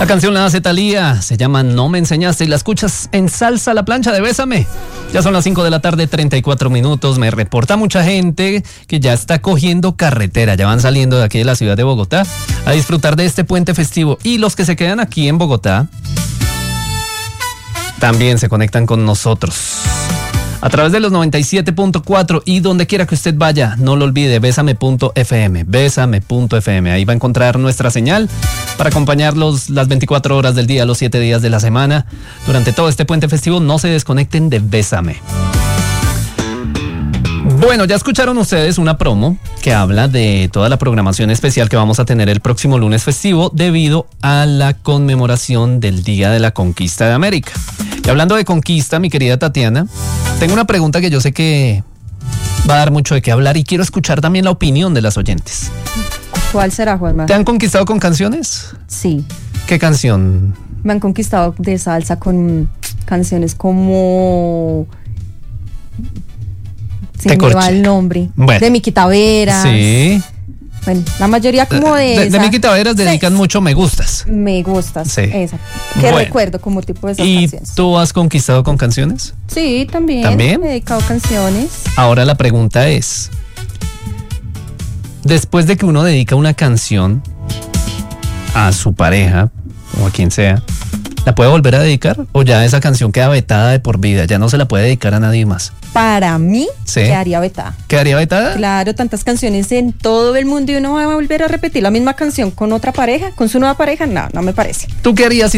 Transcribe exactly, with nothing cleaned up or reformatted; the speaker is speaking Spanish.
La canción la hace Thalía, se llama No Me Enseñaste y la escuchas en Salsa a la Plancha de Bésame. Ya son las cinco de la tarde, treinta y cuatro minutos. Me reporta mucha gente que ya está cogiendo carretera, ya van saliendo de aquí de la ciudad de Bogotá a disfrutar de este puente festivo. Y los que se quedan aquí en Bogotá también se conectan con nosotros a través de los noventa y siete punto cuatro y donde quiera que usted vaya, no lo olvide, bésame punto efe eme, bésame punto efe eme. Ahí va a encontrar nuestra señal para acompañarlos las veinticuatro horas del día, los siete días de la semana. Durante todo este puente festivo, no se desconecten de Bésame. Bueno, ya escucharon ustedes una promo que habla de toda la programación especial que vamos a tener el próximo lunes festivo debido a la conmemoración del Día de la Conquista de América. Y hablando de conquista, mi querida Tatiana, tengo una pregunta que yo sé que va a dar mucho de qué hablar y quiero escuchar también la opinión de las oyentes. ¿Cuál será, Juanma? ¿Te han conquistado con canciones? Sí. ¿Qué canción? Me han conquistado de salsa con canciones como... Se me va el nombre. Bueno. De Miki Taveras. Sí. Bueno, la mayoría como de... De, de Miki Taveras dedican sí. mucho me gustas. Me gustas, sí. Esa. Que bueno. Recuerdo como tipo de esas ¿Y canciones. ¿Y tú has conquistado con canciones? Sí, también. ¿También? Me he dedicado canciones. Ahora la pregunta es, después de que uno dedica una canción a su pareja o a quien sea, ¿la puede volver a dedicar? ¿O ya esa canción queda vetada de por vida? Ya no se la puede dedicar a nadie más. Para mí, ¿sí? Quedaría vetada. ¿Quedaría vetada? Claro, tantas canciones en todo el mundo y uno va a volver a repetir la misma canción con otra pareja, con su nueva pareja. No, no me parece. ¿Tú qué harías si